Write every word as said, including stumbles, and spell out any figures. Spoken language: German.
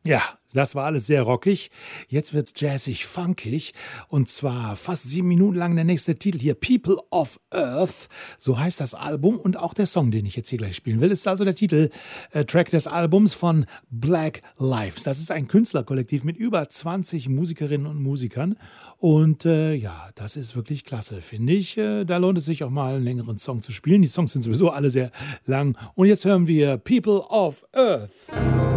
Ja, das war alles sehr rockig. Jetzt wird's jazzig, funkig. Und zwar fast sieben Minuten lang der nächste Titel hier. People of Earth. So heißt das Album. Und auch der Song, den ich jetzt hier gleich spielen will, ist also der Titeltrack des Albums von Black Lives. Das ist ein Künstlerkollektiv mit über zwanzig Musikerinnen und Musikern. Und äh, ja, das ist wirklich klasse, finde ich. Äh, da lohnt es sich auch mal einen längeren Song zu spielen. Die Songs sind sowieso alle sehr lang. Und jetzt hören wir People of Earth.